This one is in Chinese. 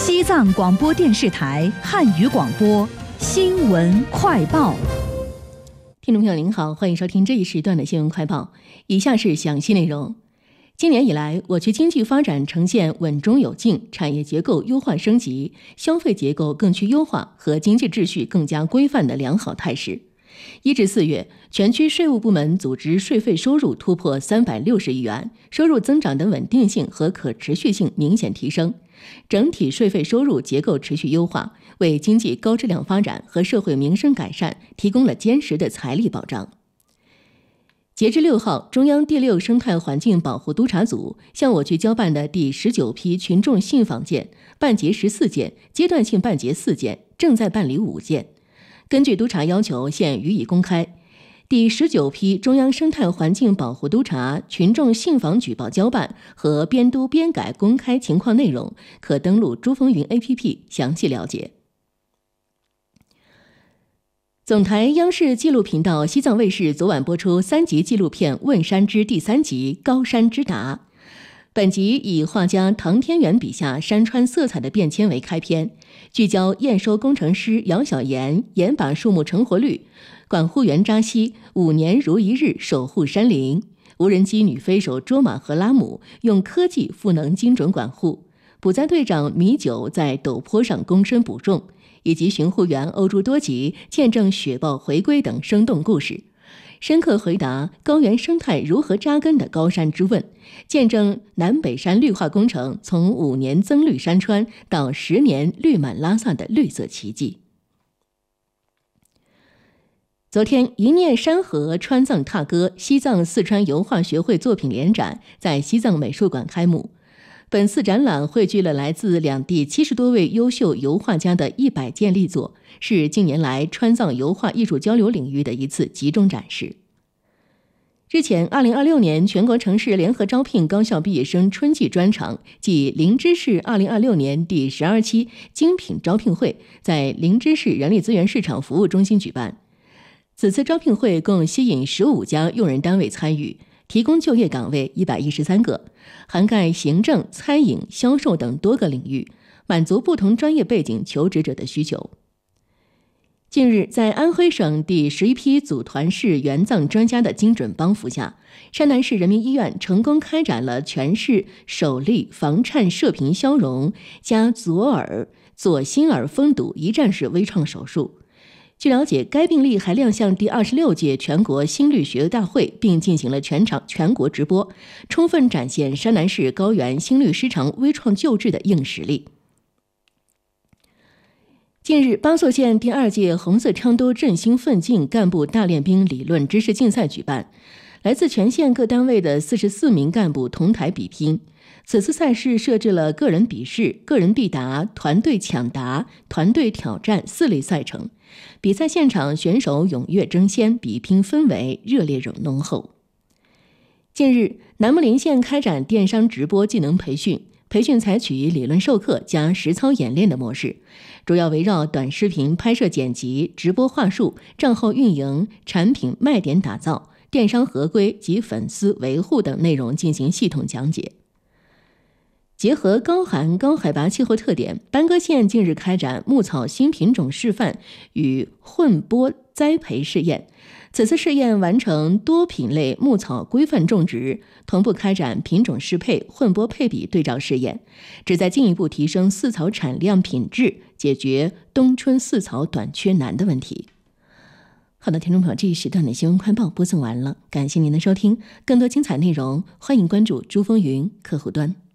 西藏广播电视台汉语广播新闻快报。 听众朋友您好，欢迎收听这一时段的新闻快报。以下是详细内容。今年以来，我区经济发展呈现稳中有进、产业结构优化升级、消费结构更趋优化和经济秩序更加规范的良好态势。1至4月，全区税务部门组织税费收入突破360亿元，收入增长的稳定性和可持续性明显提升，整体税费收入结构持续优化，为经济高质量发展和社会民生改善提供了坚实的财力保障。截至6号，中央第6生态环境保护督察组向我区交办的第19批群众信访件办结14件，阶段性办结4件，正在办理5件。根据督察要求，现予以公开。第19批中央生态环境保护督察群众信访举报交办和编督编改公开情况内容，可登录珠峰云 APP 详细了解。总台央视纪录频道西藏卫视昨晚播出3集纪录片《问山之》第3集《高山之答》。本集以画家唐天元笔下山川色彩的变迁为开篇，聚焦验收工程师姚小岩严把树木成活率，管护员扎西5年如一日守护山林，无人机女飞手卓玛和拉姆用科技赋能精准管护，捕灾队长米九在陡坡上躬身捕种，以及巡护员欧朱多吉见证雪豹回归等生动故事，深刻回答高原生态如何扎根的高山之问，见证南北山绿化工程从5年增绿山川到10年绿满拉萨的绿色奇迹。昨天，一念山河川藏踏歌西藏四川油画学会作品联展在西藏美术馆开幕。本次展览汇聚了来自两地70多位优秀油画家的100件力作，是近年来川藏油画艺术交流领域的一次集中展示。日前，2026年全国城市联合招聘高校毕业生春季专场暨灵芝市2026年第12期精品招聘会在灵芝市人力资源市场服务中心举办。此次招聘会共吸引15家用人单位参与，提供就业岗位113个，涵盖行政、餐饮、销售等多个领域，满足不同专业背景求职者的需求。近日，在安徽省第11批组团式援藏专家的精准帮扶下，山南市人民医院成功开展了全市首例房颤射频消融加左耳、左心耳封堵一站式微创手术。据了解，该病例还亮相第26届全国心律学大会，并进行了全国直播，充分展现山南市高原心律失常微创救治的硬实力。近日，巴索县第2届红色昌都振兴奋进干部大练兵理论知识竞赛举办，来自全县各单位的44名干部同台比拼。此次赛事设置了个人比试、个人必答、团队抢答、团队挑战4类赛程。比赛现场，选手踊跃争先，比拼氛围热烈浓厚。近日，南木林县开展电商直播技能培训，培训采取理论授课加实操演练的模式，主要围绕短视频拍摄剪辑、直播话术、账号运营、产品卖点打造、电商合规及粉丝维护等内容进行系统讲解。结合高寒高海拔气候特点，班戈县近日开展牧草新品种示范与混播栽培试验。此次试验完成多品类牧草规范种植，同步开展品种适配、混播配比对照试验，旨在进一步提升饲草产量品质，解决冬春饲草短缺难的问题。好的，听众朋友，这一时段的新闻快报播送完了，感谢您的收听，更多精彩内容欢迎关注珠峰云客户端。